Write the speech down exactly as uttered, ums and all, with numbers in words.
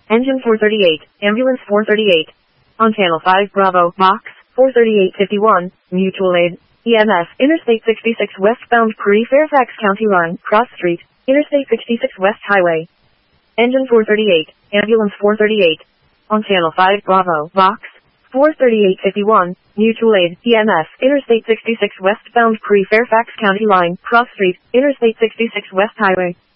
Engine four thirty-eight, Ambulance four thirty-eight. On Channel five Bravo, Box, four thirty-eight fifty-one, Mutual Aid, E M S, Interstate sixty-six westbound pre-Fairfax County line, Cross Street, Interstate sixty-six West Highway. Engine four thirty-eight, Ambulance four thirty-eight. On Channel five Bravo, Box, four thirty-eight fifty-one, Mutual Aid, E M S, Interstate sixty-six westbound pre-Fairfax County line, Cross Street, Interstate sixty-six West Highway.